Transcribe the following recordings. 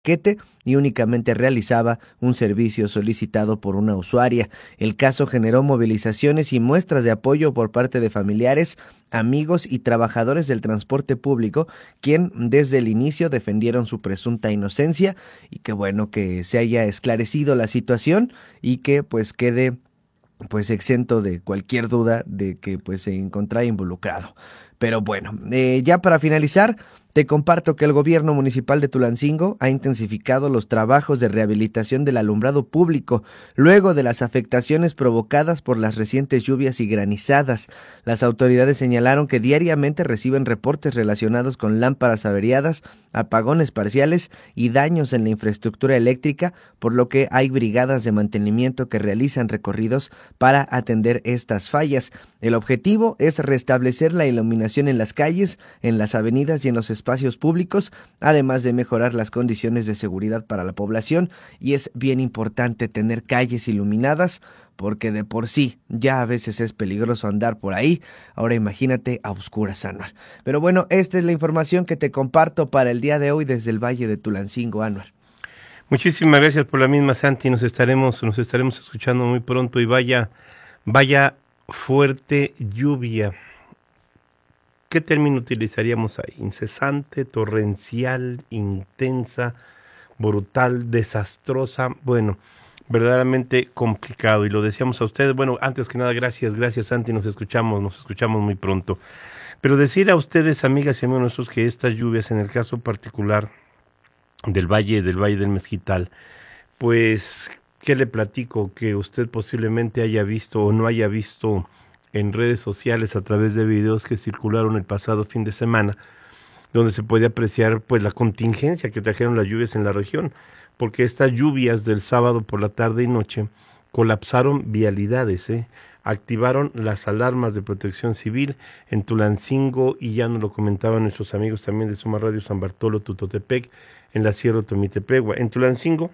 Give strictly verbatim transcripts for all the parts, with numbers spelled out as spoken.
paquete y únicamente realizaba un servicio solicitado por una usuaria. El caso generó movilizaciones y muestras de apoyo por parte de familiares, amigos y trabajadores del transporte público, quien desde el inicio defendieron su presunta inocencia, y qué bueno que se haya esclarecido la situación y que pues quede pues exento de cualquier duda de que pues se encontraba involucrado. Pero bueno, eh, ya para finalizar, te comparto que el gobierno municipal de Tulancingo ha intensificado los trabajos de rehabilitación del alumbrado público luego de las afectaciones provocadas por las recientes lluvias y granizadas. Las autoridades señalaron que diariamente reciben reportes relacionados con lámparas averiadas, apagones parciales y daños en la infraestructura eléctrica, por lo que hay brigadas de mantenimiento que realizan recorridos para atender estas fallas. El objetivo es restablecer la iluminación en las calles, en las avenidas y en los espacios públicos, además de mejorar las condiciones de seguridad para la población, y es bien importante tener calles iluminadas porque de por sí ya a veces es peligroso andar por ahí, ahora imagínate a oscuras, Anuar. Pero bueno, esta es la información que te comparto para el día de hoy desde el Valle de Tulancingo, Anuar. Muchísimas gracias por la misma, Santi. Nos estaremos, nos estaremos escuchando muy pronto, y vaya, vaya fuerte lluvia. ¿Qué término utilizaríamos ahí? Incesante, torrencial, intensa, brutal, desastrosa. Bueno, verdaderamente complicado, y lo decíamos a ustedes. Bueno, antes que nada, gracias, gracias, Santi. Nos escuchamos, nos escuchamos muy pronto. Pero decir a ustedes, amigas y amigos nuestros, que estas lluvias, en el caso particular del Valle, del Valle del Mezquital, pues, ¿qué le platico? Que usted posiblemente haya visto o no haya visto en redes sociales a través de videos que circularon el pasado fin de semana, donde se puede apreciar pues la contingencia que trajeron las lluvias en la región, porque estas lluvias del sábado por la tarde y noche colapsaron vialidades, ¿eh? Activaron las alarmas de protección civil en Tulancingo, y ya nos lo comentaban nuestros amigos también de Suma Radio San Bartolo, Tutotepec, en la Sierra Tomitepegua. En Tulancingo,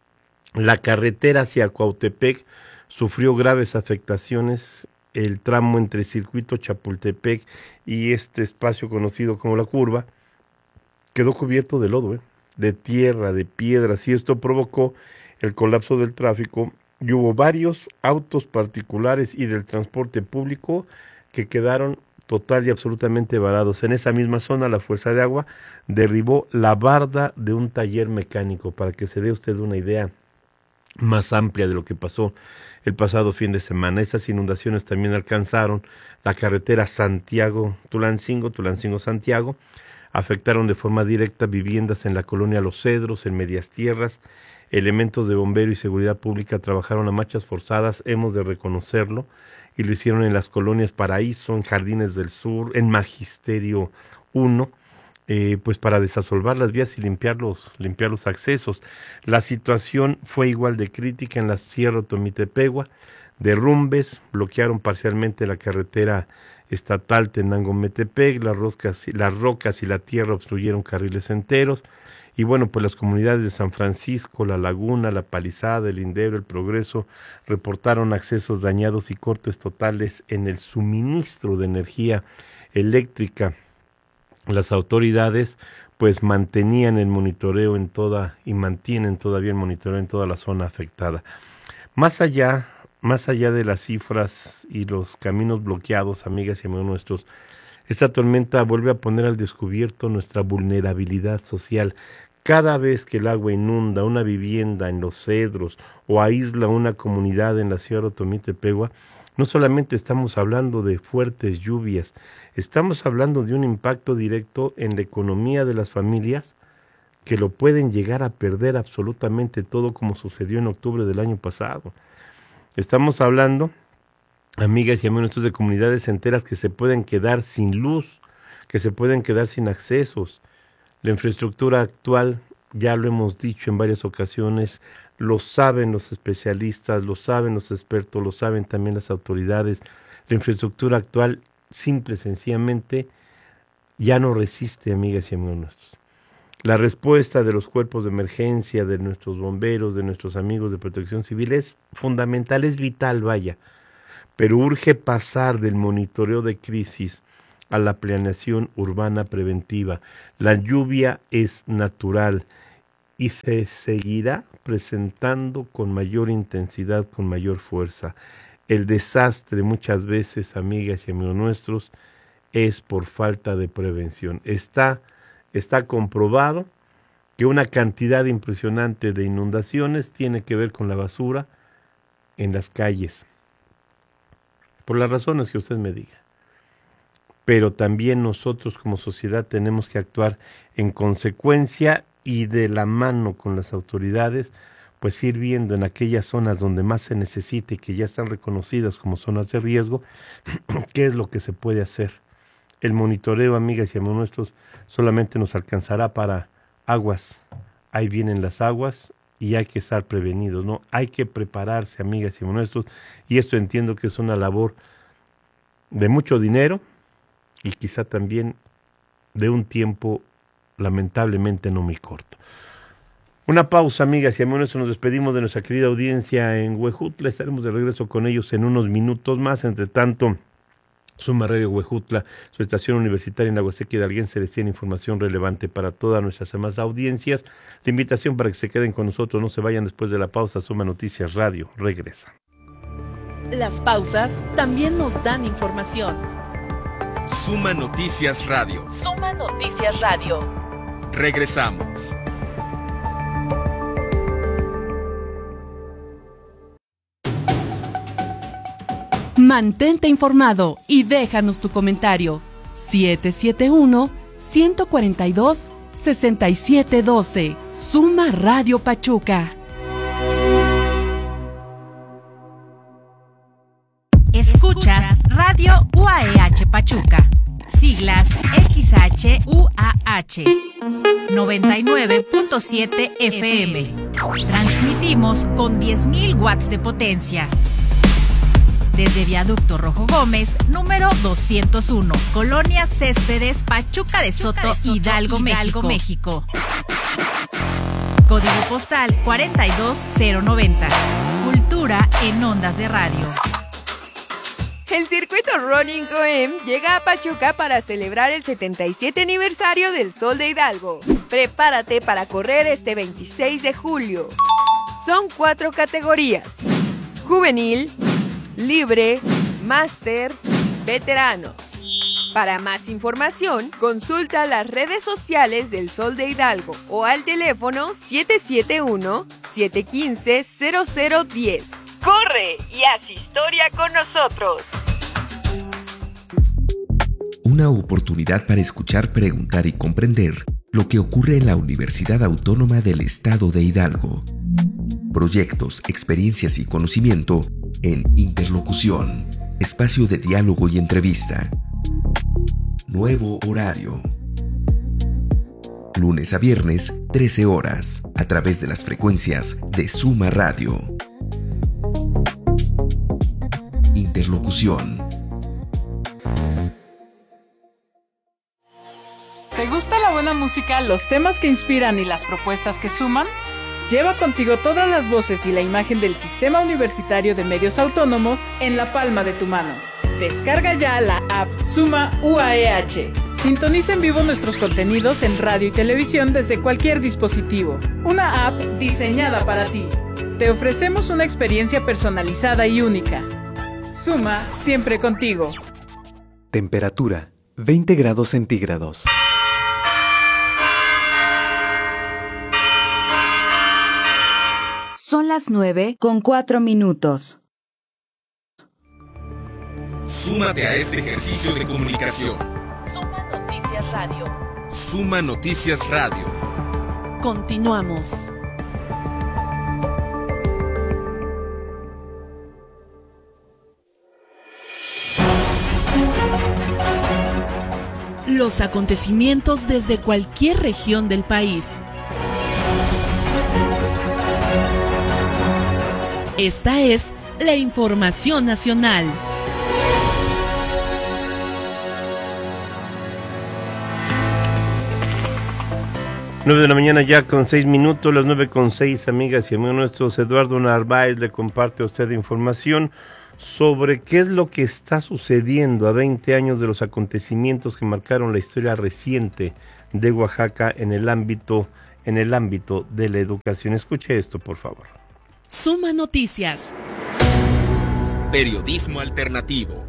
la carretera hacia Cuautepec sufrió graves afectaciones. El tramo entre Circuito Chapultepec y este espacio conocido como La Curva quedó cubierto de lodo, ¿eh? de tierra, de piedras, y esto provocó el colapso del tráfico, y hubo varios autos particulares y del transporte público que quedaron total y absolutamente varados. En esa misma zona, la Fuerza de Agua derribó la barda de un taller mecánico, para que se dé usted una idea más amplia de lo que pasó el pasado fin de semana. Esas inundaciones también alcanzaron la carretera Santiago-Tulancingo, Tulancingo-Santiago, afectaron de forma directa viviendas en la colonia Los Cedros, en Medias Tierras. Elementos de bombero y seguridad pública trabajaron a marchas forzadas, hemos de reconocerlo, y lo hicieron en las colonias Paraíso, en Jardines del Sur, en Magisterio uno, Eh, pues para desasolvar las vías y limpiar los, limpiar los accesos. La situación fue igual de crítica en la Sierra Tomitepegua. Derrumbes bloquearon parcialmente la carretera estatal Tenango-Metepec, las rocas, las rocas y la tierra obstruyeron carriles enteros. Y bueno, pues las comunidades de San Francisco, La Laguna, La Palizada, El Lindero, El Progreso reportaron accesos dañados y cortes totales en el suministro de energía eléctrica. Las autoridades pues mantenían el monitoreo en toda y mantienen todavía el monitoreo en toda la zona afectada. Más allá, más allá de las cifras y los caminos bloqueados, amigas y amigos nuestros, esta tormenta vuelve a poner al descubierto nuestra vulnerabilidad social. Cada vez que el agua inunda una vivienda en Los Cedros o aísla una comunidad en la Sierra Tomitepegua, no solamente estamos hablando de fuertes lluvias, estamos hablando de un impacto directo en la economía de las familias que lo pueden llegar a perder absolutamente todo, como sucedió en octubre del año pasado. Estamos hablando, amigas y amigos nuestros, de comunidades enteras que se pueden quedar sin luz, que se pueden quedar sin accesos. La infraestructura actual, ya lo hemos dicho en varias ocasiones, lo saben los especialistas, lo saben los expertos, lo saben también las autoridades. La infraestructura actual, simple y sencillamente, ya no resiste, amigas y amigos nuestros. La respuesta de los cuerpos de emergencia, de nuestros bomberos, de nuestros amigos de protección civil es fundamental, es vital, vaya, pero urge pasar del monitoreo de crisis a la planeación urbana preventiva. La lluvia es natural y se seguirá presentando con mayor intensidad, con mayor fuerza. El desastre muchas veces, amigas y amigos nuestros, es por falta de prevención. Está, está comprobado que una cantidad impresionante de inundaciones tiene que ver con la basura en las calles, por las razones que usted me diga. Pero también nosotros como sociedad tenemos que actuar en consecuencia y de la mano con las autoridades, pues ir viendo en aquellas zonas donde más se necesite y que ya están reconocidas como zonas de riesgo, qué es lo que se puede hacer. El monitoreo, amigas y amigos nuestros, solamente nos alcanzará para aguas. Ahí vienen las aguas y hay que estar prevenidos, ¿no? Hay que prepararse, amigas y amigos nuestros, y esto entiendo que es una labor de mucho dinero y quizá también de un tiempo lamentablemente no muy corto. Una pausa, amigas y amigos, nos despedimos de nuestra querida audiencia en Huejutla. Estaremos de regreso con ellos en unos minutos más. Entre tanto, Suma Radio Huejutla, su estación universitaria en la Huasteca Hidalguense, les tiene información relevante para todas nuestras demás audiencias. La invitación para que se queden con nosotros, no se vayan después de la pausa. Suma Noticias Radio regresa. Las pausas también nos dan información. Suma Noticias Radio. Suma Noticias Radio. Regresamos. Mantente informado y déjanos tu comentario. siete siete uno, uno cuatro dos, seis siete uno dos. Suma Radio Pachuca. Escuchas Radio U A E H Pachuca. Siglas X H U A H. noventa y nueve punto siete F M. Transmitimos con diez mil watts de potencia. Desde Viaducto Rojo Gómez, número doscientos uno, Colonia Céspedes, Pachuca de Soto, Pachuca de Soto Hidalgo, Hidalgo, México. Código postal cuarenta y dos cero noventa. Cultura en ondas de radio. El circuito Running C O E M llega a Pachuca para celebrar el setenta y siete aniversario del Sol de Hidalgo. Prepárate para correr este veintiséis de julio. Son cuatro categorías: juvenil, libre, máster, veteranos. Para más información, consulta las redes sociales del Sol de Hidalgo o al teléfono siete siete uno, siete uno cinco, cero cero uno cero. ¡Corre y haz historia con nosotros! Una oportunidad para escuchar, preguntar y comprender lo que ocurre en la Universidad Autónoma del Estado de Hidalgo. Proyectos, experiencias y conocimiento en Interlocución, espacio de diálogo y entrevista. Nuevo horario. Lunes a viernes, trece horas, a través de las frecuencias de Suma Radio. Interlocución. ¿Te gusta la buena música, los temas que inspiran y las propuestas que suman? Lleva contigo todas las voces y la imagen del Sistema Universitario de Medios Autónomos en la palma de tu mano. Descarga ya la app Suma U A E H. Sintoniza en vivo nuestros contenidos en radio y televisión desde cualquier dispositivo. Una app diseñada para ti. Te ofrecemos una experiencia personalizada y única. Suma siempre contigo. Temperatura veinte grados centígrados. Son las nueve con cuatro minutos. Súmate a este ejercicio de comunicación. Suma Noticias Radio. Suma Noticias Radio. Continuamos. Los acontecimientos desde cualquier región del país. Esta es la información nacional. Nueve de la mañana ya con seis minutos, las nueve con seis, amigas y amigos nuestros. Eduardo Narváez le comparte a usted información sobre qué es lo que está sucediendo a veinte años de los acontecimientos que marcaron la historia reciente de Oaxaca en el ámbito en el ámbito de la educación. Escuche esto, por favor. Suma Noticias. Periodismo alternativo.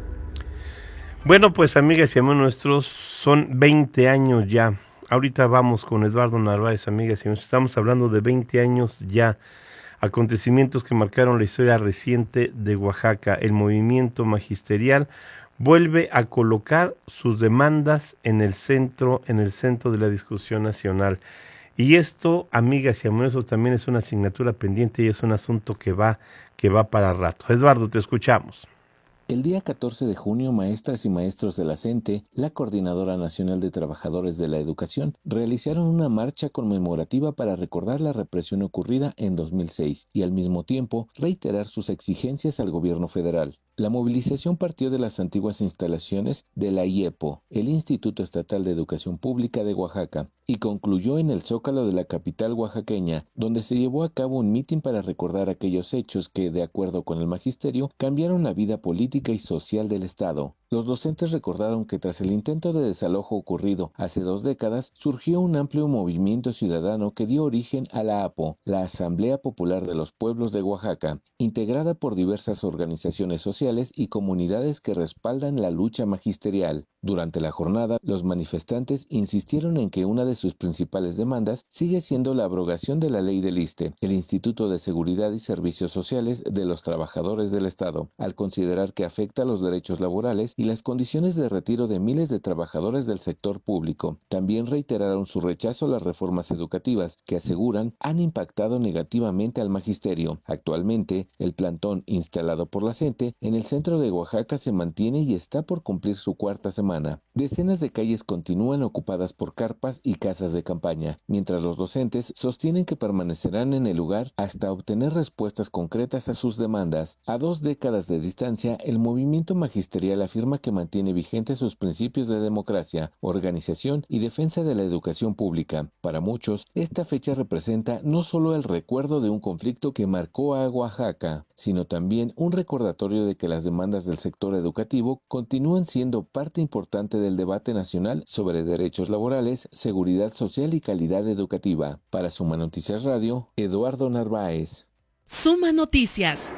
Bueno, pues amigas y amigos nuestros, son veinte años ya. Ahorita vamos con Eduardo Narváez, amigas y amigos. Estamos hablando de veinte años ya. Acontecimientos que marcaron la historia reciente de Oaxaca. El movimiento magisterial vuelve a colocar sus demandas en el centro, en el centro de la discusión nacional. Y esto, amigas y amigos, también es una asignatura pendiente y es un asunto que va, que va para rato. Eduardo, te escuchamos. El día catorce de junio, maestras y maestros de la CENTE, la Coordinadora Nacional de Trabajadores de la Educación, realizaron una marcha conmemorativa para recordar la represión ocurrida en dos mil seis y al mismo tiempo reiterar sus exigencias al gobierno federal. La movilización partió de las antiguas instalaciones de la I E P O, el Instituto Estatal de Educación Pública de Oaxaca, y concluyó en el Zócalo de la capital oaxaqueña, donde se llevó a cabo un mitin para recordar aquellos hechos que, de acuerdo con el magisterio, cambiaron la vida política y social del Estado. Los docentes recordaron que tras el intento de desalojo ocurrido hace dos décadas, surgió un amplio movimiento ciudadano que dio origen a la A P O, la Asamblea Popular de los Pueblos de Oaxaca, integrada por diversas organizaciones sociales y comunidades que respaldan la lucha magisterial. Durante la jornada, los manifestantes insistieron en que una de sus principales demandas sigue siendo la abrogación de la ley del ISSSTE, el Instituto de Seguridad y Servicios Sociales de los Trabajadores del Estado, al considerar que afecta los derechos laborales y las condiciones de retiro de miles de trabajadores del sector público. También reiteraron su rechazo a las reformas educativas, que aseguran han impactado negativamente al magisterio. Actualmente, el plantón instalado por la CENTE en el centro de Oaxaca se mantiene y está por cumplir su cuarta semana. Decenas de calles continúan ocupadas por carpas y casas de campaña, mientras los docentes sostienen que permanecerán en el lugar hasta obtener respuestas concretas a sus demandas. A dos décadas de distancia, el movimiento magisterial afirma que mantiene vigentes sus principios de democracia, organización y defensa de la educación pública. Para muchos, esta fecha representa no solo el recuerdo de un conflicto que marcó a Oaxaca, sino también un recordatorio de que las demandas del sector educativo continúan siendo parte importante del debate nacional sobre derechos laborales, seguridad social y calidad educativa. Para Suma Noticias Radio, Eduardo Narváez. Suma Noticias.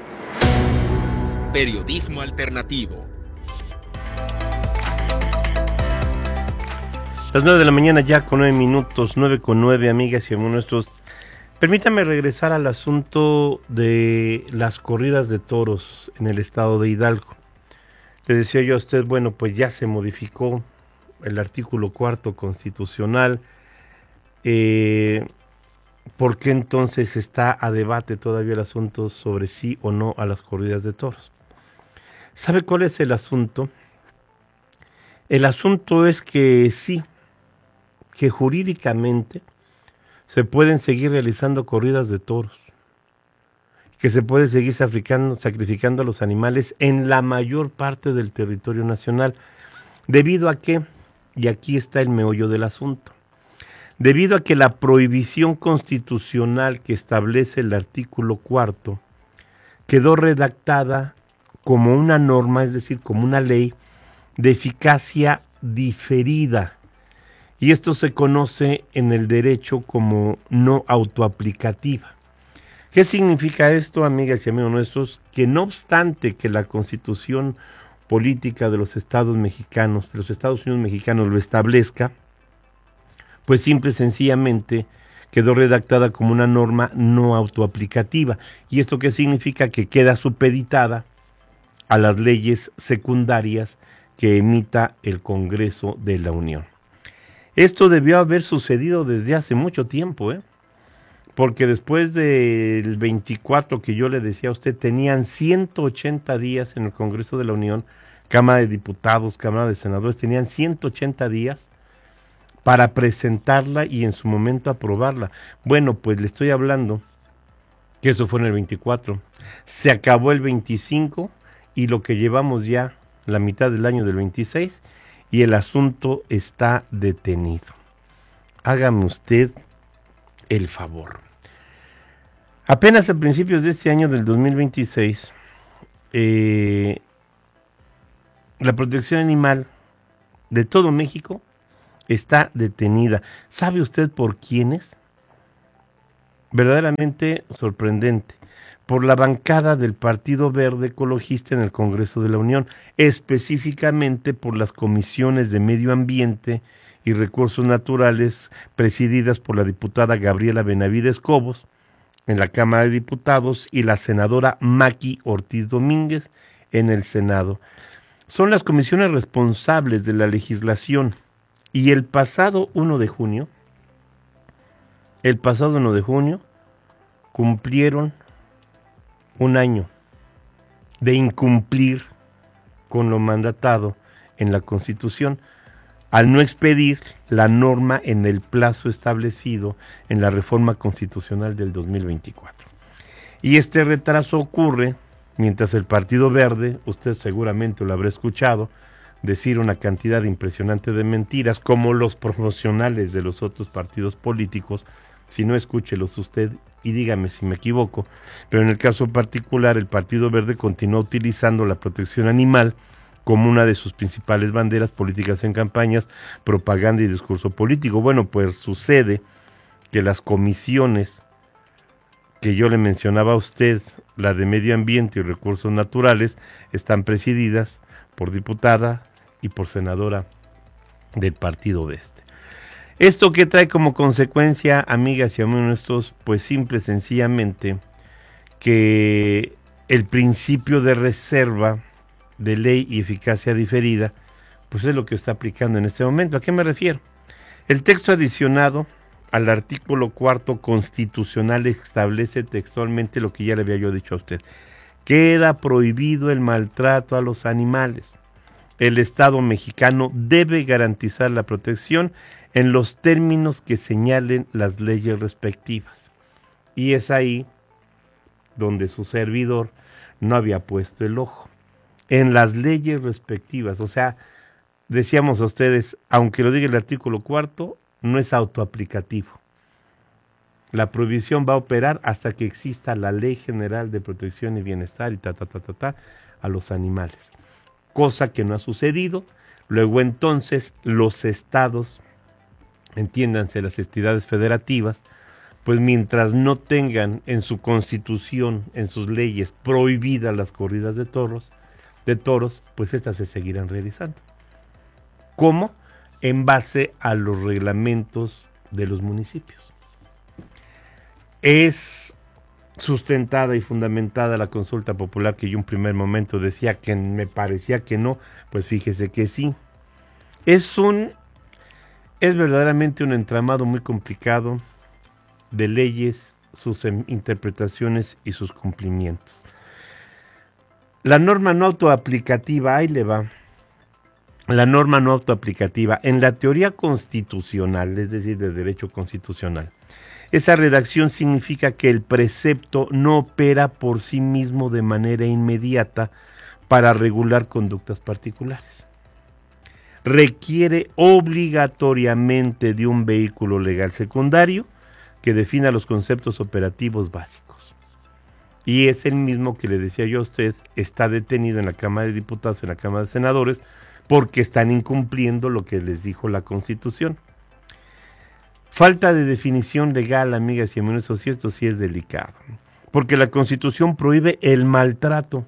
Periodismo alternativo. Las nueve de la mañana ya con nueve minutos, nueve con nueve, amigas y amigos nuestros. Permítame regresar al asunto de las corridas de toros en el estado de Hidalgo. Le decía yo a usted, bueno, pues ya se modificó el artículo cuarto constitucional. Eh, ¿Por qué entonces está a debate todavía el asunto sobre sí o no a las corridas de toros? ¿Sabe cuál es el asunto? El asunto es que sí, que jurídicamente se pueden seguir realizando corridas de toros, que se puede seguir sacrificando, sacrificando a los animales en la mayor parte del territorio nacional, debido a que, y aquí está el meollo del asunto, debido a que la prohibición constitucional que establece el artículo cuarto quedó redactada como una norma, es decir, como una ley de eficacia diferida, y esto se conoce en el derecho como no autoaplicativa. ¿Qué significa esto, amigas y amigos nuestros? Que no obstante que la Constitución política de los estados mexicanos, de los Estados Unidos mexicanos lo establezca, pues simple y sencillamente quedó redactada como una norma no autoaplicativa. ¿Y esto qué significa? Que queda supeditada a las leyes secundarias que emita el Congreso de la Unión. Esto debió haber sucedido desde hace mucho tiempo, ¿eh? Porque después del veinticuatro que yo le decía a usted, tenían ciento ochenta días en el Congreso de la Unión, Cámara de Diputados, Cámara de Senadores, tenían ciento ochenta días para presentarla y en su momento aprobarla. Bueno, pues le estoy hablando que eso fue en el veinticuatro, se acabó el veinticinco y lo que llevamos ya la mitad del año del veintiséis y el asunto está detenido. Hágame usted el favor. Apenas a principios de este año del dos mil veintiséis, eh, la protección animal de todo México está detenida. ¿Sabe usted por quiénes? verdaderamente sorprendente, por la bancada del Partido Verde Ecologista en el Congreso de la Unión, específicamente por las comisiones de Medio Ambiente y Recursos Naturales presididas por la diputada Gabriela Benavides Cobos en la Cámara de Diputados y la senadora Maki Ortiz Domínguez en el Senado. Son las comisiones responsables de la legislación y el pasado uno de junio, el pasado uno de junio cumplieron un año de incumplir con lo mandatado en la Constitución al no expedir la norma en el plazo establecido en la reforma constitucional del dos mil veinticuatro. Y este retraso ocurre mientras el Partido Verde, usted seguramente lo habrá escuchado, decir una cantidad impresionante de mentiras, como los promocionales de los otros partidos políticos. Si no, escúchelos usted y dígame si me equivoco, pero en el caso particular el Partido Verde continúa utilizando la protección animal como una de sus principales banderas políticas en campañas, propaganda y discurso político. Bueno, pues sucede que las comisiones que yo le mencionaba a usted, la de Medio Ambiente y Recursos Naturales, están presididas por diputada y por senadora del Partido Verde. ¿Esto qué trae como consecuencia, amigas y amigos nuestros? Pues simple y sencillamente que el principio de reserva de ley y eficacia diferida, pues es lo que está aplicando en este momento. ¿A qué me refiero? El texto adicionado al artículo cuarto constitucional establece textualmente lo que ya le había yo dicho a usted. Queda prohibido el maltrato a los animales. El Estado mexicano debe garantizar la protección en los términos que señalen las leyes respectivas. Y es ahí donde su servidor no había puesto el ojo. En las leyes respectivas, o sea, decíamos a ustedes, aunque lo diga el artículo cuarto, no es autoaplicativo. La prohibición va a operar hasta que exista la Ley General de Protección y Bienestar y ta, ta, ta, ta, ta, a los animales. Cosa que no ha sucedido. Luego entonces los estados, entiéndanse las entidades federativas, pues mientras no tengan en su constitución, en sus leyes, prohibidas las corridas de toros, de toros, pues estas se seguirán realizando. ¿Cómo? En base a los reglamentos de los municipios. Es sustentada y fundamentada la consulta popular que yo en un primer momento decía que me parecía que no, pues fíjese que sí. Es un, es verdaderamente un entramado muy complicado de leyes, sus interpretaciones y sus cumplimientos. La norma no autoaplicativa, ahí le va. La norma no autoaplicativa, en la teoría constitucional, es decir, de derecho constitucional, esa redacción significa que el precepto no opera por sí mismo de manera inmediata para regular conductas particulares. Requiere obligatoriamente de un vehículo legal secundario que defina los conceptos operativos básicos. Y es el mismo que le decía yo a usted, está detenido en la Cámara de Diputados, en la Cámara de Senadores, porque están incumpliendo lo que les dijo la Constitución. Falta de definición legal, amigas y amigos, y esto sí es delicado, porque la Constitución prohíbe el maltrato.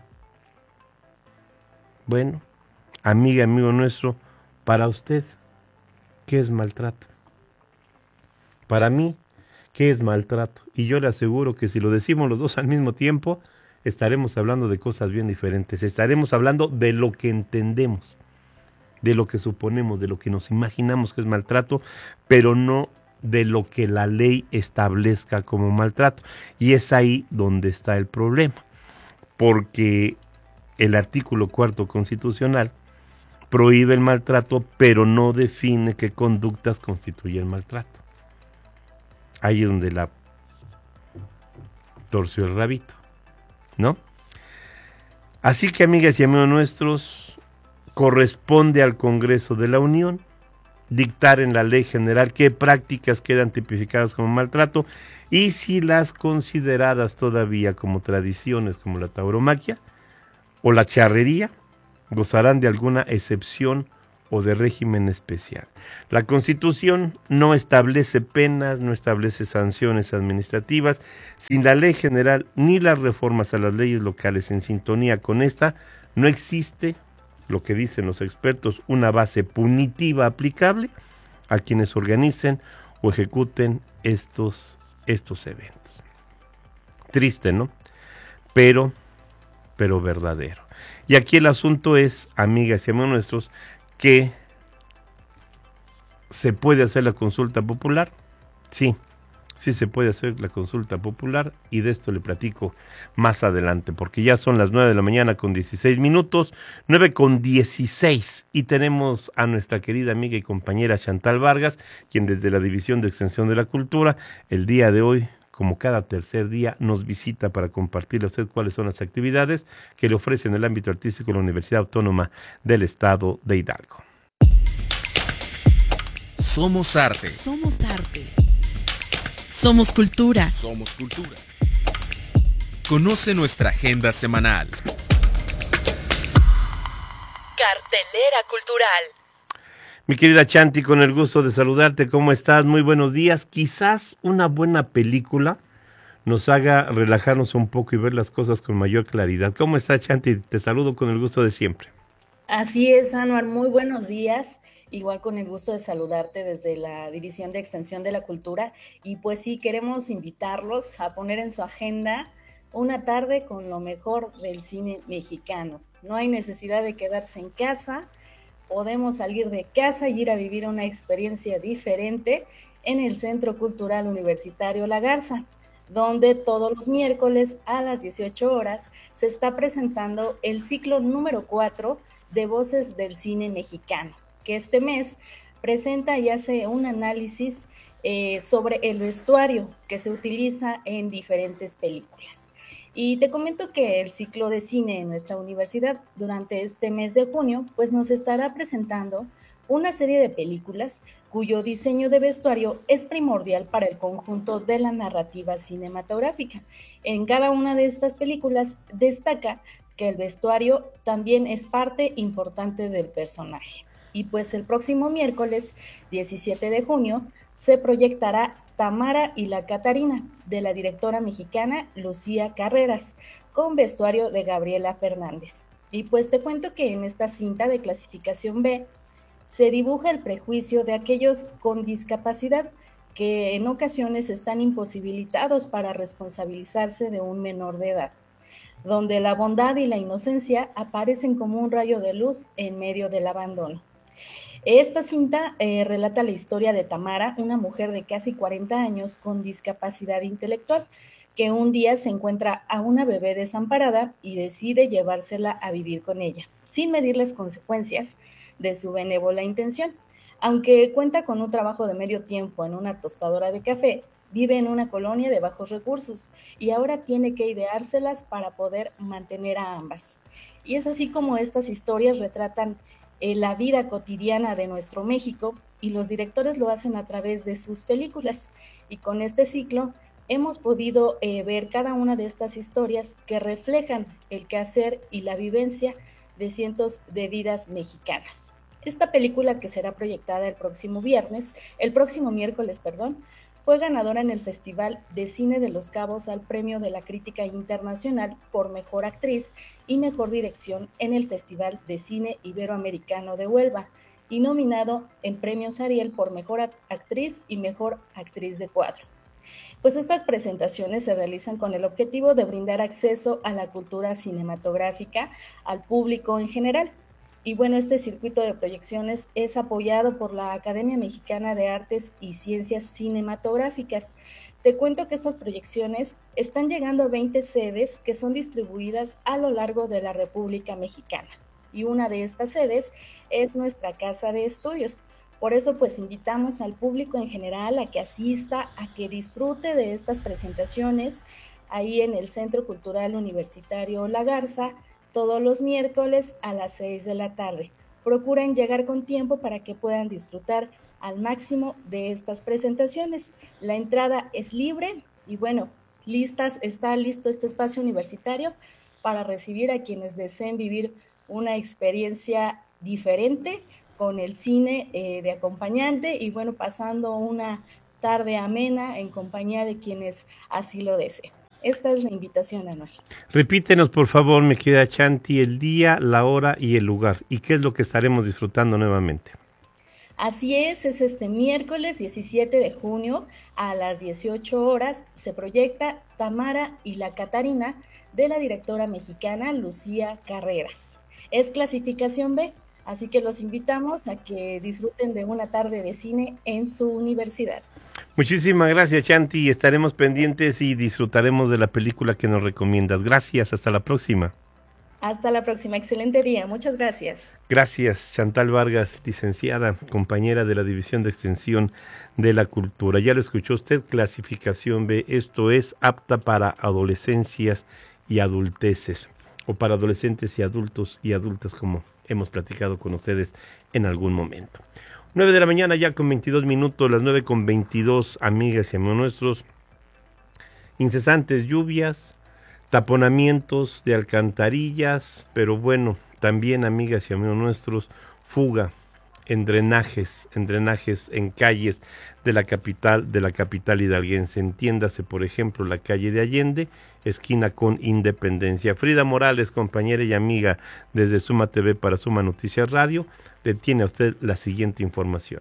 Bueno, amiga, amigo nuestro, para usted, ¿qué es maltrato? Para mí, ¿qué es maltrato? Y yo le aseguro que si lo decimos los dos al mismo tiempo, estaremos hablando de cosas bien diferentes. Estaremos hablando de lo que entendemos, de lo que suponemos, de lo que nos imaginamos que es maltrato, pero no de lo que la ley establezca como maltrato. Y es ahí donde está el problema, porque el artículo cuarto constitucional prohíbe el maltrato, pero no define qué conductas constituyen maltrato. Ahí es donde la torció el rabito, ¿no? Así que, amigas y amigos nuestros, corresponde al Congreso de la Unión dictar en la ley general qué prácticas quedan tipificadas como maltrato y si las consideradas todavía como tradiciones, como la tauromaquia o la charrería, gozarán de alguna excepción o de régimen especial. La Constitución no establece penas, no establece sanciones administrativas. Sin la ley general ni las reformas a las leyes locales en sintonía con esta, no existe, lo que dicen los expertos, una base punitiva aplicable a quienes organicen o ejecuten estos, estos eventos. Triste, ¿no? Pero, pero verdadero. Y aquí el asunto es, amigas y amigos nuestros, que se puede hacer la consulta popular. Sí, sí se puede hacer la consulta popular, y de esto le platico más adelante, porque ya son las nueve de la mañana con dieciséis minutos, nueve con dieciséis, y tenemos a nuestra querida amiga y compañera Chantal Vargas, quien desde la División de Extensión de la Cultura, el día de hoy, como cada tercer día, nos visita para compartirle a usted cuáles son las actividades que le ofrece en el ámbito artístico la Universidad Autónoma del Estado de Hidalgo. Somos arte. Somos arte. Somos cultura. Somos cultura. Conoce nuestra agenda semanal. Cartelera cultural. Mi querida Chanti, con el gusto de saludarte, ¿cómo estás? Muy buenos días. Quizás una buena película nos haga relajarnos un poco y ver las cosas con mayor claridad. ¿Cómo estás, Chanti? Te saludo con el gusto de siempre. Así es, Anuar, muy buenos días. Igual con el gusto de saludarte desde la División de Extensión de la Cultura. Y pues sí, queremos invitarlos a poner en su agenda una tarde con lo mejor del cine mexicano. No hay necesidad de quedarse en casa. Podemos salir de casa y ir a vivir una experiencia diferente en el Centro Cultural Universitario La Garza, donde todos los miércoles a las dieciocho horas se está presentando el ciclo número cuatro de Voces del Cine Mexicano, que este mes presenta y hace un análisis eh, sobre el vestuario que se utiliza en diferentes películas. Y te comento que el ciclo de cine en nuestra universidad durante este mes de junio pues nos estará presentando una serie de películas cuyo diseño de vestuario es primordial para el conjunto de la narrativa cinematográfica. En cada una de estas películas destaca que el vestuario también es parte importante del personaje. Y pues el próximo miércoles diecisiete de junio se proyectará Tamara y la Catarina, de la directora mexicana Lucía Carreras, con vestuario de Gabriela Fernández. Y pues te cuento que en esta cinta de clasificación B se dibuja el prejuicio de aquellos con discapacidad que en ocasiones están imposibilitados para responsabilizarse de un menor de edad, donde la bondad y la inocencia aparecen como un rayo de luz en medio del abandono. Esta cinta eh, relata la historia de Tamara, una mujer de casi cuarenta años con discapacidad intelectual, que un día se encuentra a una bebé desamparada y decide llevársela a vivir con ella, sin medir las consecuencias de su benévola intención. Aunque cuenta con un trabajo de medio tiempo en una tostadora de café, vive en una colonia de bajos recursos y ahora tiene que ideárselas para poder mantener a ambas. Y es así como estas historias retratan eh, la vida cotidiana de nuestro México, y los directores lo hacen a través de sus películas. Y con este ciclo hemos podido eh, ver cada una de estas historias que reflejan el quehacer y la vivencia de cientos de vidas mexicanas. Esta película, que será proyectada el próximo viernes, el próximo miércoles, perdón, fue ganadora en el Festival de Cine de Los Cabos al Premio de la Crítica Internacional por Mejor Actriz y Mejor Dirección en el Festival de Cine Iberoamericano de Huelva, y nominado en Premios Ariel por Mejor Actriz y Mejor Actriz de Cuadro. Pues estas presentaciones se realizan con el objetivo de brindar acceso a la cultura cinematográfica al público en general. Y bueno, este circuito de proyecciones es apoyado por la Academia Mexicana de Artes y Ciencias Cinematográficas. Te cuento que estas proyecciones están llegando a veinte sedes que son distribuidas a lo largo de la República Mexicana. Y una de estas sedes es nuestra casa de estudios. Por eso pues invitamos al público en general a que asista, a que disfrute de estas presentaciones ahí en el Centro Cultural Universitario La Garza, todos los miércoles a las seis de la tarde. Procuren llegar con tiempo para que puedan disfrutar al máximo de estas presentaciones. La entrada es libre y bueno, listas, está listo este espacio universitario para recibir a quienes deseen vivir una experiencia diferente con el cine eh, de acompañante y bueno, pasando una tarde amena en compañía de quienes así lo deseen. Esta es la invitación, Anuel. Repítenos, por favor, me queda Chanti, el día, la hora y el lugar. ¿Y qué es lo que estaremos disfrutando nuevamente? Así es, es este miércoles diecisiete de junio a las dieciocho horas. Se proyecta Tamara y la Catarina de la directora mexicana Lucía Carreras. Es clasificación B, así que los invitamos a que disfruten de una tarde de cine en su universidad. Muchísimas gracias, Chanti. Estaremos pendientes y disfrutaremos de la película que nos recomiendas. Gracias, hasta la próxima. Hasta la próxima, excelente día. Muchas gracias. Gracias, Chantal Vargas, licenciada, compañera de la División de Extensión de la Cultura. Ya lo escuchó usted, clasificación B. Esto es apta para adolescencias y adulteces, o para adolescentes y adultos y adultas, como hemos platicado con ustedes en algún momento. nueve de la mañana ya con veintidós minutos, las nueve con veintidós, amigas y amigos nuestros. Incesantes lluvias, taponamientos de alcantarillas, pero bueno, también, amigas y amigos nuestros, fuga en drenajes, en drenajes en calles de la capital, de la capital hidalguense. Entiéndase, por ejemplo, la calle de Allende, esquina con Independencia. Frida Morales, compañera y amiga desde Suma T V para Suma Noticias Radio, le tiene a usted la siguiente información.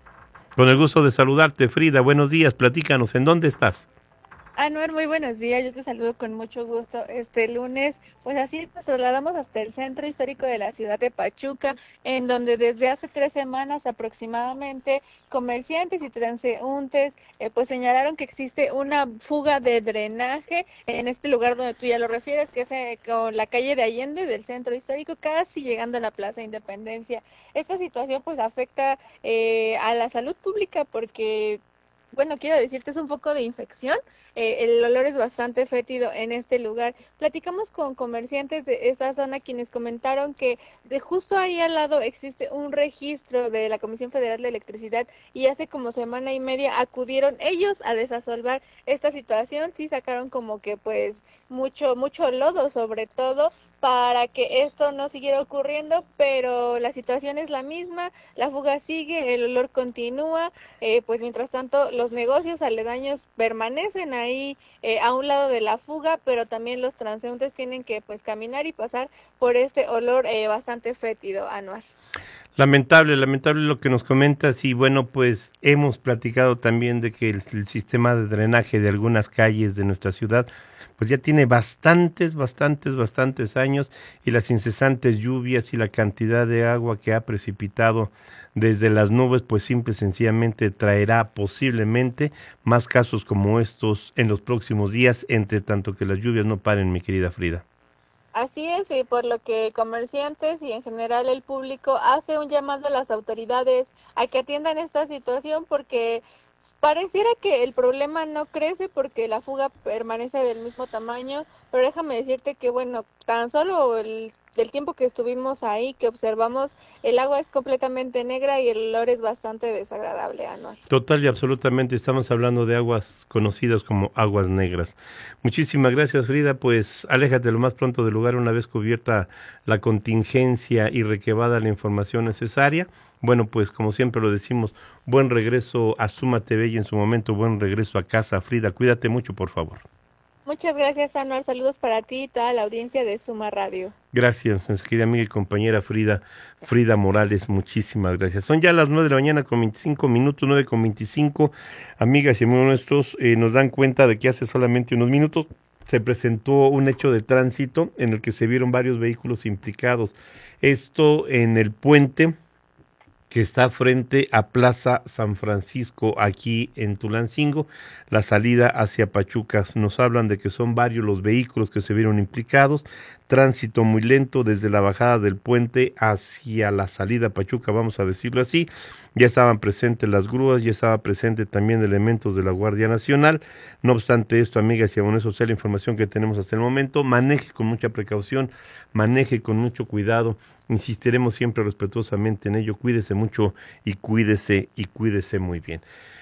Con el gusto de saludarte, Frida, buenos días, platícanos, ¿en dónde estás? Anuel, muy buenos días, yo te saludo con mucho gusto este lunes. Pues así nos trasladamos hasta el centro histórico de la ciudad de Pachuca, en donde desde hace tres semanas aproximadamente comerciantes y transeúntes eh, pues señalaron que existe una fuga de drenaje en este lugar donde tú ya lo refieres, que es eh, con la calle de Allende del centro histórico, casi llegando a la Plaza Independencia. Esta situación pues afecta eh, a la salud pública porque, bueno, quiero decirte, es un poco de infección. Eh, el olor es bastante fétido en este lugar. Platicamos con comerciantes de esa zona quienes comentaron que de justo ahí al lado existe un registro de la Comisión Federal de Electricidad y hace como semana y media acudieron ellos a desasolvar esta situación. Sí sacaron como que pues mucho, mucho lodo sobre todo para que esto no siguiera ocurriendo, pero la situación es la misma, la fuga sigue, el olor continúa, eh, pues mientras tanto los negocios aledaños permanecen ahí eh, a un lado de la fuga, pero también los transeúntes tienen que pues caminar y pasar por este olor eh, bastante fétido, Anual. Lamentable, lamentable lo que nos comentas y bueno, pues hemos platicado también de que el, el sistema de drenaje de algunas calles de nuestra ciudad pues ya tiene bastantes, bastantes, bastantes años y las incesantes lluvias y la cantidad de agua que ha precipitado desde las nubes, pues simple y sencillamente traerá posiblemente más casos como estos en los próximos días, entre tanto que las lluvias no paren, mi querida Frida. Así es, y por lo que comerciantes y en general el público hace un llamado a las autoridades a que atiendan esta situación porque pareciera que el problema no crece porque la fuga permanece del mismo tamaño, pero déjame decirte que, bueno, tan solo el, el tiempo que estuvimos ahí, que observamos, el agua es completamente negra y el olor es bastante desagradable, Anual. Total y absolutamente, estamos hablando de aguas conocidas como aguas negras. Muchísimas gracias, Frida, pues aléjate lo más pronto del lugar una vez cubierta la contingencia y requebada la información necesaria. Bueno, pues como siempre lo decimos, buen regreso a Suma T V y en su momento buen regreso a casa. Frida, cuídate mucho, por favor. Muchas gracias, Anual. Saludos para ti y toda la audiencia de Suma Radio. Gracias, nuestra querida amiga y compañera Frida, Frida Morales, muchísimas gracias. Son ya las nueve de la mañana con veinticinco minutos, nueve con veinticinco. Amigas y amigos nuestros, eh, nos dan cuenta de que hace solamente unos minutos se presentó un hecho de tránsito en el que se vieron varios vehículos implicados. Esto en el puente que está frente a Plaza San Francisco, aquí en Tulancingo, la salida hacia Pachuca. Nos hablan de que son varios los vehículos que se vieron implicados, tránsito muy lento desde la bajada del puente hacia la salida a Pachuca, vamos a decirlo así. Ya estaban presentes las grúas, ya estaba presente también elementos de la Guardia Nacional. No obstante esto, amigas y amigos, eso es la información que tenemos hasta el momento. Maneje con mucha precaución, maneje con mucho cuidado. Insistiremos siempre respetuosamente en ello. Cuídese mucho y cuídese y cuídese muy bien.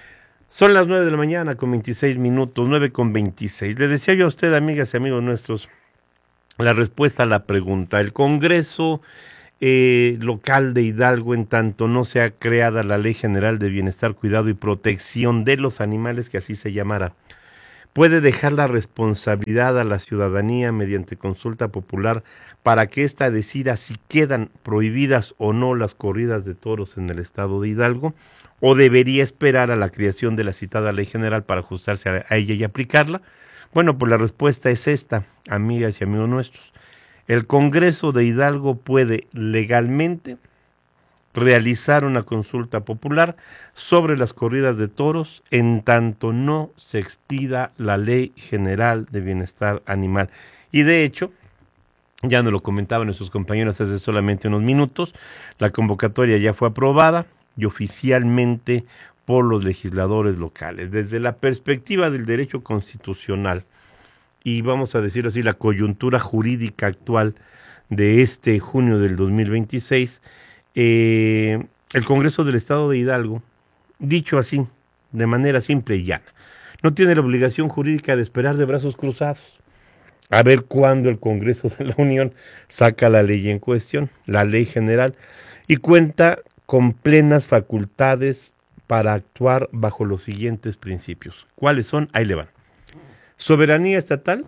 Son las nueve de la mañana con veintiséis minutos, nueve con veintiséis. Le decía yo a usted, amigas y amigos nuestros, la respuesta a la pregunta. El Congreso eh, local de Hidalgo, en tanto no sea creada la Ley General de Bienestar, Cuidado y Protección de los Animales, que así se llamara, puede dejar la responsabilidad a la ciudadanía mediante consulta popular para que ésta decida si quedan prohibidas o no las corridas de toros en el estado de Hidalgo, o debería esperar a la creación de la citada Ley General para ajustarse a, a ella y aplicarla. Bueno, pues la respuesta es esta, amigas y amigos nuestros. El Congreso de Hidalgo puede legalmente realizar una consulta popular sobre las corridas de toros en tanto no se expida la Ley General de Bienestar Animal. Y de hecho, ya nos lo comentaban nuestros compañeros hace solamente unos minutos, la convocatoria ya fue aprobada y oficialmente por los legisladores locales. Desde la perspectiva del derecho constitucional y vamos a decirlo así, la coyuntura jurídica actual de este junio del dos mil veintiséis, eh, el Congreso del Estado de Hidalgo, dicho así, de manera simple y llana, no tiene la obligación jurídica de esperar de brazos cruzados a ver cuándo el Congreso de la Unión saca la ley en cuestión, la ley general, y cuenta con plenas facultades para actuar bajo los siguientes principios. ¿Cuáles son? Ahí le van. Soberanía estatal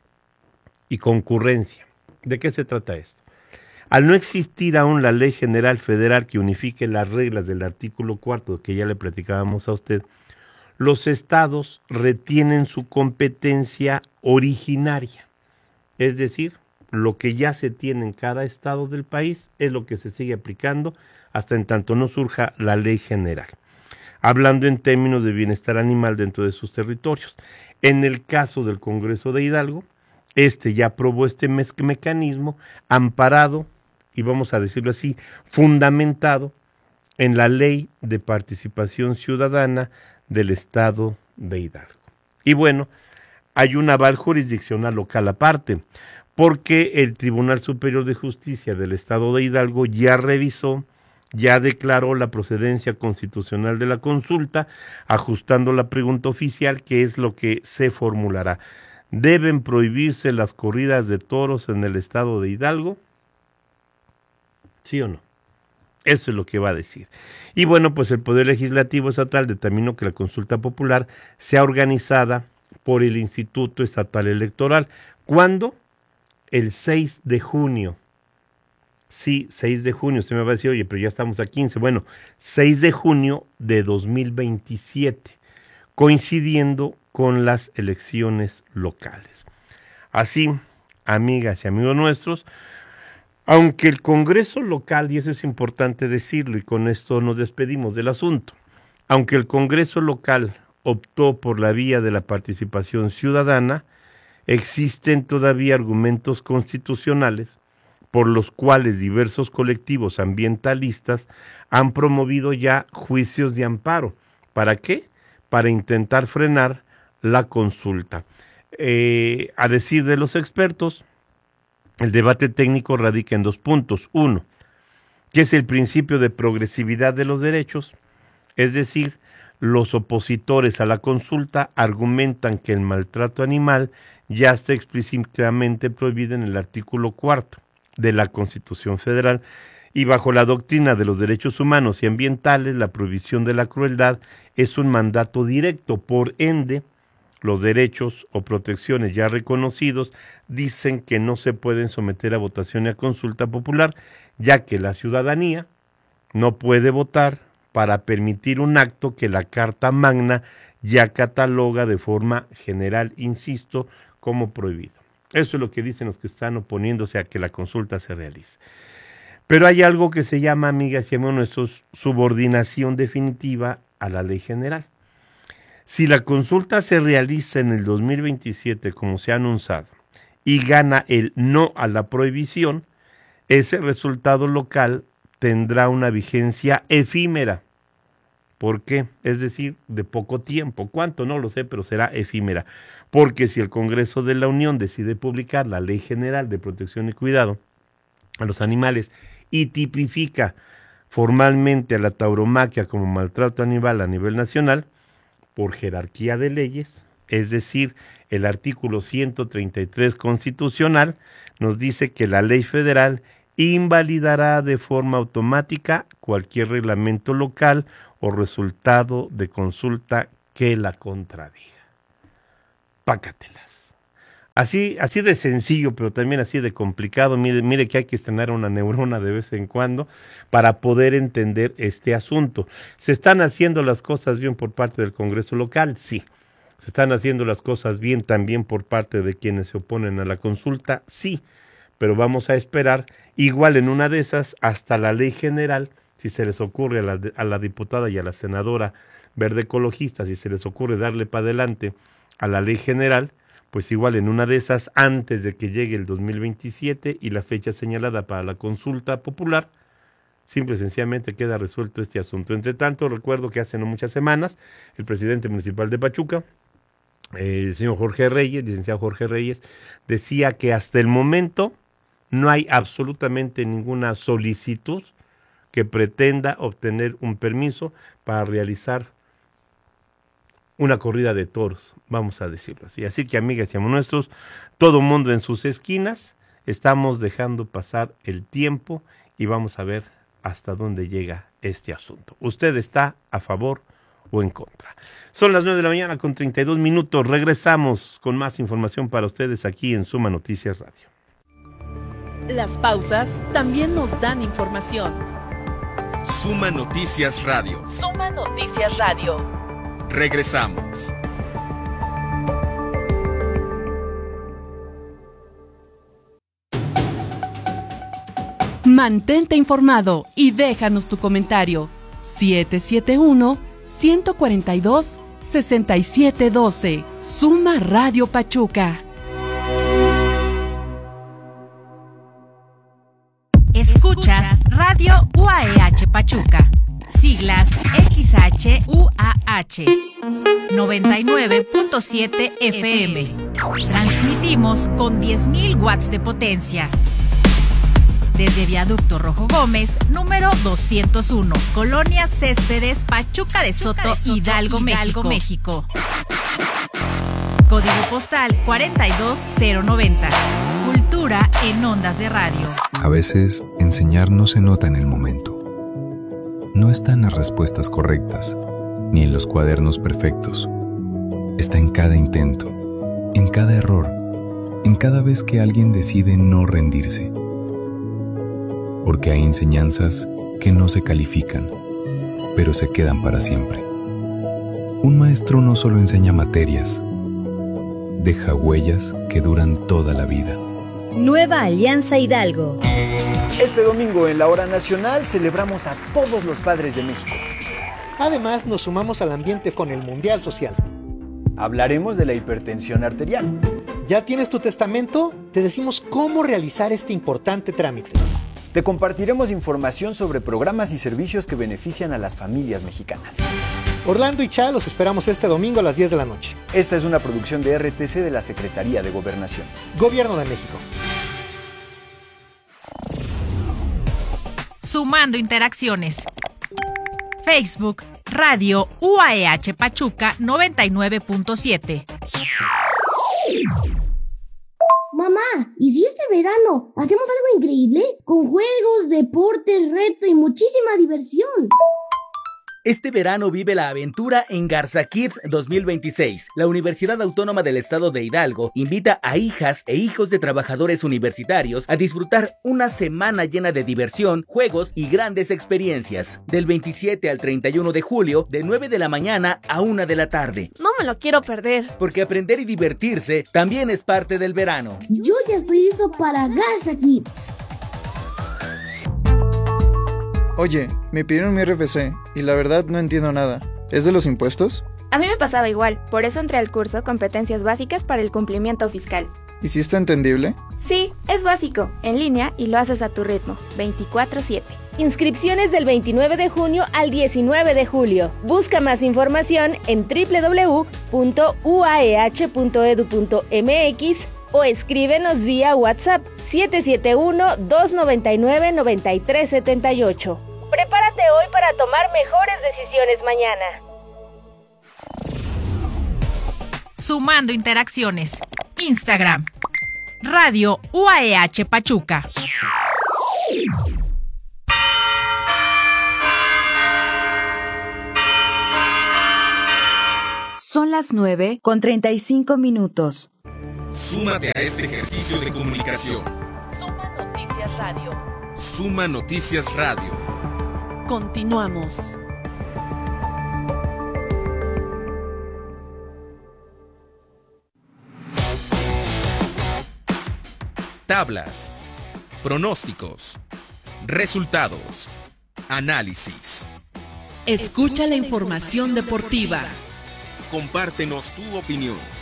y concurrencia. ¿De qué se trata esto? Al no existir aún la ley general federal que unifique las reglas del artículo cuarto, que ya le platicábamos a usted, los estados retienen su competencia originaria. Es decir, lo que ya se tiene en cada estado del país es lo que se sigue aplicando hasta en tanto no surja la ley general, hablando en términos de bienestar animal dentro de sus territorios. En el caso del Congreso de Hidalgo, este ya aprobó este me- mecanismo amparado, y vamos a decirlo así, fundamentado en la Ley de Participación Ciudadana del Estado de Hidalgo. Y bueno, hay un aval jurisdiccional local aparte, porque el Tribunal Superior de Justicia del Estado de Hidalgo ya revisó, ya declaró la procedencia constitucional de la consulta, ajustando la pregunta oficial, que es lo que se formulará. ¿Deben prohibirse las corridas de toros en el Estado de Hidalgo? ¿Sí o no? Eso es lo que va a decir. Y bueno, pues el Poder Legislativo Estatal determinó que la consulta popular sea organizada por el Instituto Estatal Electoral. ¿Cuándo? El seis de junio. Sí, seis de junio. Usted me va a decir, oye, pero ya estamos a quince. Bueno, seis de junio de dos mil veintisiete, coincidiendo con las elecciones locales. Así, amigas y amigos nuestros, aunque el Congreso local, y eso es importante decirlo, y con esto nos despedimos del asunto, aunque el Congreso local optó por la vía de la participación ciudadana, existen todavía argumentos constitucionales por los cuales diversos colectivos ambientalistas han promovido ya juicios de amparo. ¿Para qué? Para intentar frenar la consulta. Eh, a decir de los expertos, el debate técnico radica en dos puntos. Uno, que es el principio de progresividad de los derechos, es decir, los opositores a la consulta argumentan que el maltrato animal ya está explícitamente prohibido en el artículo cuarto de la Constitución Federal, y bajo la doctrina de los derechos humanos y ambientales, la prohibición de la crueldad es un mandato directo. Por ende, los derechos o protecciones ya reconocidos dicen que no se pueden someter a votación y a consulta popular, ya que la ciudadanía no puede votar para permitir un acto que la Carta Magna ya cataloga de forma general, insisto, como prohibido. Eso es lo que dicen los que están oponiéndose a que la consulta se realice. Pero hay algo que se llama, amigas y amigos nuestros, subordinación definitiva a la ley general. Si la consulta se realiza en el dos mil veintisiete, como se ha anunciado, y gana el no a la prohibición, ese resultado local tendrá una vigencia efímera. ¿Por qué? Es decir, de poco tiempo. ¿Cuánto? No lo sé, pero será efímera. Porque si el Congreso de la Unión decide publicar la Ley General de Protección y Cuidado a los Animales y tipifica formalmente a la tauromaquia como maltrato animal a nivel nacional, por jerarquía de leyes, es decir, el artículo ciento treinta y tres constitucional nos dice que la ley federal invalidará de forma automática cualquier reglamento local o resultado de consulta que la contradiga. Pácatelas. Así, así de sencillo, pero también así de complicado. Mire, mire que hay que estrenar una neurona de vez en cuando para poder entender este asunto. ¿Se están haciendo las cosas bien por parte del Congreso local? Sí. ¿Se están haciendo las cosas bien también por parte de quienes se oponen a la consulta? Sí. Pero vamos a esperar, igual en una de esas, hasta la ley general, si se les ocurre a la, a la diputada y a la senadora verde ecologista, si se les ocurre darle para adelante a la ley general, pues igual en una de esas, antes de que llegue el dos mil veintisiete y la fecha señalada para la consulta popular, simple y sencillamente queda resuelto este asunto. Entre tanto, recuerdo que hace no muchas semanas, el presidente municipal de Pachuca, eh, el señor Jorge Reyes, licenciado Jorge Reyes, decía que hasta el momento no hay absolutamente ninguna solicitud que pretenda obtener un permiso para realizar una corrida de toros, vamos a decirlo así. Así que, amigas y amigos nuestros, todo mundo en sus esquinas, estamos dejando pasar el tiempo y vamos a ver hasta dónde llega este asunto. ¿Usted está a favor o en contra? Son las nueve de la mañana con treinta y dos minutos. Regresamos con más información para ustedes aquí en Suma Noticias Radio. Las pausas también nos dan información. Suma Noticias Radio. Suma Noticias Radio. Regresamos. Mantente informado y déjanos tu comentario. siete siete uno, uno cuatro dos, seis siete uno dos. Suma Radio Pachuca. Escuchas Radio U A E H Pachuca. Siglas X H U A H. noventa y nueve punto siete F M. Transmitimos con diez mil watts de potencia. Desde Viaducto Rojo Gómez, número doscientos uno, Colonia Céspedes, Pachuca de Soto, Pachuca de Soto Hidalgo, Hidalgo, México. Código postal cuarenta y dos cero noventa. Cultura en ondas de radio. A veces, enseñar no se nota en el momento. No está en las respuestas correctas, ni en los cuadernos perfectos. Está en cada intento, en cada error, en cada vez que alguien decide no rendirse. Porque hay enseñanzas que no se califican, pero se quedan para siempre. Un maestro no solo enseña materias, deja huellas que duran toda la vida. Nueva Alianza Hidalgo. Este domingo en la Hora Nacional celebramos a todos los padres de México. Además, nos sumamos al ambiente con el Mundial Social. Hablaremos de la hipertensión arterial. ¿Ya tienes tu testamento? Te decimos cómo realizar este importante trámite. Te compartiremos información sobre programas y servicios que benefician a las familias mexicanas. Orlando y Cha los esperamos este domingo a las diez de la noche. Esta es una producción de R T C de la Secretaría de Gobernación. Gobierno de México. Sumando interacciones. Facebook, Radio U A E H Pachuca noventa y nueve punto siete. Mamá, ¿y si este verano hacemos algo increíble? Con juegos, deportes, reto y muchísima diversión. Este verano vive la aventura en Garza Kids dos mil veintiséis. La Universidad Autónoma del Estado de Hidalgo invita a hijas e hijos de trabajadores universitarios a disfrutar una semana llena de diversión, juegos y grandes experiencias. Del veintisiete al treinta y uno de julio, de nueve de la mañana a una de la tarde. No me lo quiero perder. Porque aprender y divertirse también es parte del verano. Yo ya estoy listo para Garza Kids. Oye, me pidieron mi R F C y la verdad no entiendo nada. ¿Es de los impuestos? A mí me pasaba igual, por eso entré al curso Competencias Básicas para el Cumplimiento Fiscal. ¿Y si está entendible? Sí, es básico, en línea y lo haces a tu ritmo, veinticuatro siete. Inscripciones del veintinueve de junio al diecinueve de julio. Busca más información en doble u doble u doble u punto u a e h punto e d u punto m x o escríbenos vía WhatsApp siete siete uno, dos nueve nueve, nueve tres siete ocho. Prepárate hoy para tomar mejores decisiones mañana. Sumando interacciones. Instagram. Radio U A E H Pachuca. Son las nueve con treinta y cinco minutos. Súmate a este ejercicio de comunicación. Suma Noticias Radio. Suma Noticias Radio. Continuamos. Tablas, pronósticos, resultados, análisis. Escucha la información deportiva. Compártenos tu opinión.